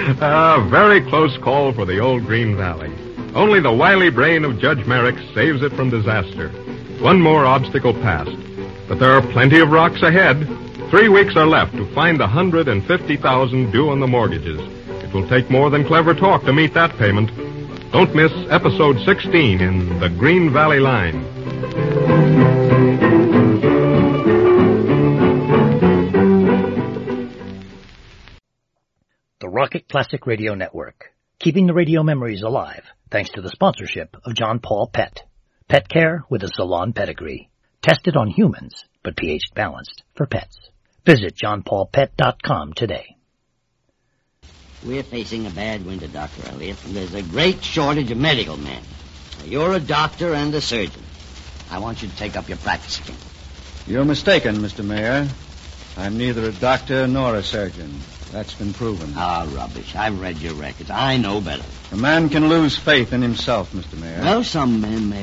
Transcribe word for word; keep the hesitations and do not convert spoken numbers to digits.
A very close call for the old Green Valley. Only the wily brain of Judge Merrick saves it from disaster. One more obstacle passed. But there are plenty of rocks ahead. Three weeks are left to find the one hundred fifty thousand dollars due on the mortgages. It will take more than clever talk to meet that payment. Don't miss episode sixteen in The Green Valley Line. The Rocket Classic Radio Network, keeping the radio memories alive thanks to the sponsorship of John Paul Pet. Pet care with a salon pedigree. Tested on humans, but pH balanced for pets. Visit john paul pet dot com today. We're facing a bad winter, Doctor Elliott, and there's a great shortage of medical men. You're a doctor and a surgeon. I want you to take up your practice again. You're mistaken, Mister Mayor. I'm neither a doctor nor a surgeon. That's been proven. Ah, rubbish. I've read your records. I know better. A man can lose faith in himself, Mister Mayor. Well, some men may.